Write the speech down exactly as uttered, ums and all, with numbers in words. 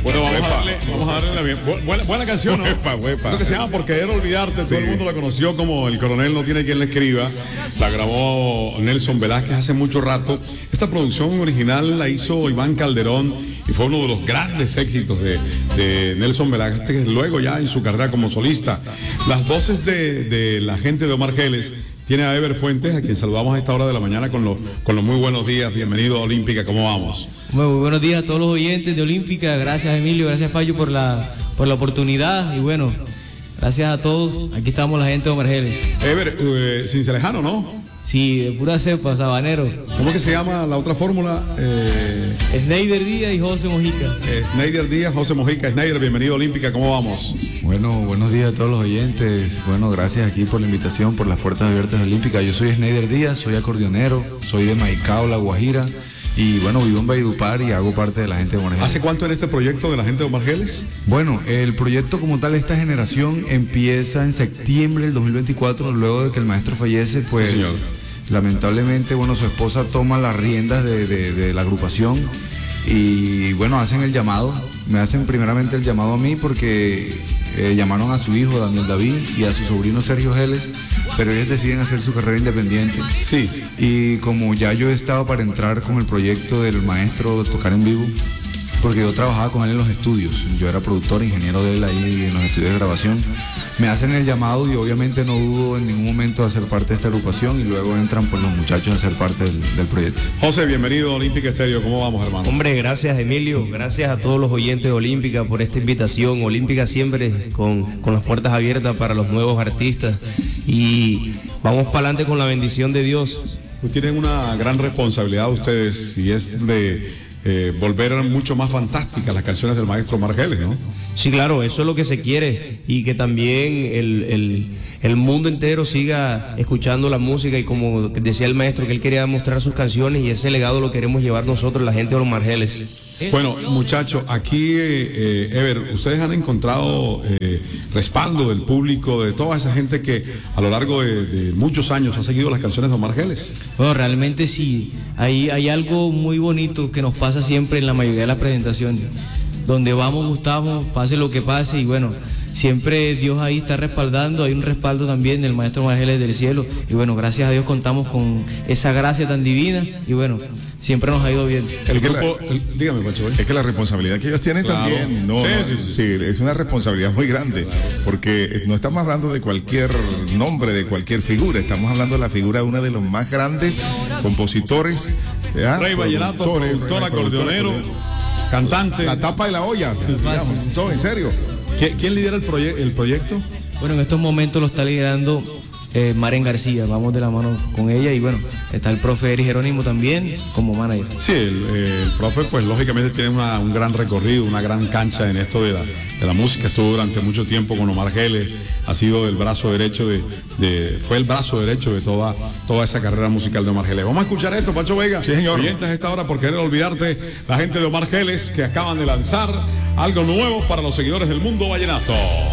Bueno, vamos a darle, vamos a darle la bien. Buena, buena canción, ¿no? Huepa, huepa. Lo que se llama Por Querer Olvidarte, sí. Todo el mundo la conoció como El Coronel No Tiene Quien Le Escriba. La grabó Nelson Velázquez hace mucho rato. Esta producción original la hizo Iván Calderón y fue uno de los grandes éxitos de, de Nelson Velázquez, luego ya en su carrera como solista. Las voces de, de la gente de Omar Geles tiene a Ever Fuentes, a quien saludamos a esta hora de la mañana con los con los muy buenos días. Bienvenido a Olímpica, ¿cómo vamos? Muy, muy buenos días a todos los oyentes de Olímpica. Gracias, Emilio, gracias, Payo, por la, por la oportunidad. Y bueno, gracias a todos. Aquí estamos la gente de Omar Geles. Ever, eh, Cincelejano, ¿no? Sí, de pura cepa, sabanero. ¿Cómo es que se llama la otra fórmula? Eh... Sneider Díaz y José Mojica. Sneider Díaz, José Mojica. Sneider, bienvenido a Olímpica, ¿cómo vamos? Bueno, buenos días a todos los oyentes. Bueno, gracias aquí por la invitación, por las puertas abiertas de Olímpica. Yo soy Sneider Díaz, soy acordeonero, soy de Maicao, La Guajira. Y bueno, vivo en Valledupar y hago parte de la gente de Omar Geles. ¿Hace cuánto en este proyecto de la gente de Omar Geles? Bueno, el proyecto como tal, esta generación, empieza en septiembre del dos mil veinticuatro, luego de que el maestro fallece, pues sí, señor. Lamentablemente, bueno, su esposa toma las riendas de, de, de la agrupación y bueno, hacen el llamado, me hacen primeramente el llamado a mí porque eh, llamaron a su hijo Daniel David y a su sobrino Sergio Geles, pero ellos deciden hacer su carrera independiente. Sí. Y como ya yo estaba para entrar con el proyecto del maestro Tocar en Vivo, porque yo trabajaba con él en los estudios, yo era productor, ingeniero de él ahí en los estudios de grabación, me hacen el llamado y obviamente no dudo en ningún momento de ser parte de esta agrupación y luego entran pues los muchachos a ser parte del, del proyecto. José, bienvenido a Olímpica Estéreo, ¿cómo vamos, hermano? Hombre, gracias, Emilio, gracias a todos los oyentes de Olímpica por esta invitación. Olímpica siempre con, con las puertas abiertas para los nuevos artistas y vamos para adelante con la bendición de Dios. Pues tienen una gran responsabilidad ustedes y es de Eh, volver mucho más fantásticas las canciones del maestro Omar Geles, ¿no? Sí, claro, eso es lo que se quiere y que también el, el, el mundo entero siga escuchando la música y como decía el maestro que él quería mostrar sus canciones y ese legado lo queremos llevar nosotros, la gente de Omar Geles. Bueno, muchachos, aquí, eh, Ever, ustedes han encontrado eh, respaldo del público, de toda esa gente que a lo largo de, de muchos años ha seguido las canciones de Omar Geles. Bueno, realmente sí, hay, hay algo muy bonito que nos pasa siempre en la mayoría de las presentaciones. Donde vamos, gustamos, pase lo que pase y bueno, siempre Dios ahí está respaldando, hay un respaldo también del maestro Omar Geles del cielo y bueno, gracias a Dios contamos con esa gracia tan divina y bueno, siempre nos ha ido bien. El grupo, el, dígame, Pacho. Es que la responsabilidad que ellos tienen claro. también, no, sí, no sí, sí. sí, es una responsabilidad muy grande, porque no estamos hablando de cualquier nombre, de cualquier figura, estamos hablando de la figura de uno de los más grandes compositores, ¿ya? Rey Vallenato, productor, acordeonero, cantante. La tapa de la olla, digamos, no, en serio. ¿Quién, quién lidera el, proye el proyecto? Bueno, en estos momentos lo está liderando eh, Maren García, vamos de la mano con ella y bueno, está el profe Eri Jerónimo también como manager. Sí, el, el profe pues lógicamente tiene una, un gran recorrido, una gran cancha en esto de la, de la música, estuvo durante mucho tiempo con Omar Geles, ha sido el brazo derecho de, de fue el brazo derecho de toda, toda esa carrera musical de Omar Geles. Vamos a escuchar esto, Pacho Vega. Sí, señor. Oyentes a esta hora por querer olvidarte, la gente de Omar Geles que acaban de lanzar algo nuevo para los seguidores del mundo vallenato.